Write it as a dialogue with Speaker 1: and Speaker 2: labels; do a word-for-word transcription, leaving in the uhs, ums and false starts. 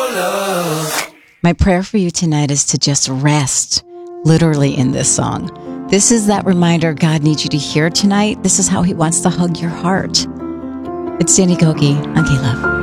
Speaker 1: My prayer for you tonight is to just rest, literally, in this song. This is that reminder God needs you to hear tonight. This is how he wants to hug your heart. It's Sandy Koke on K-Love.